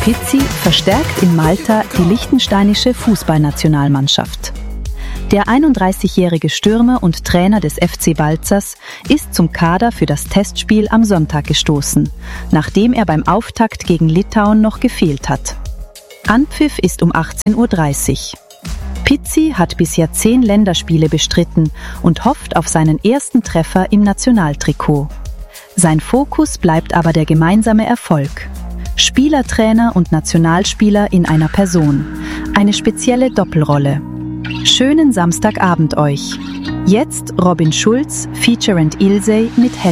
Pizzi verstärkt in Malta die liechtensteinische Fußballnationalmannschaft. Der 31-jährige Stürmer und Trainer des FC Balzers ist zum Kader für das Testspiel am Sonntag gestoßen, nachdem er beim Auftakt gegen Litauen noch gefehlt hat. Anpfiff ist um 18:30 Uhr. Pizzi hat bisher 10 Länderspiele bestritten und hofft auf seinen ersten Treffer im Nationaltrikot. Sein Fokus bleibt aber der gemeinsame Erfolg. Spieler, Trainer und Nationalspieler in einer Person. Eine spezielle Doppelrolle. Schönen Samstagabend euch. Jetzt Robin Schulz, Feature and Ilse mit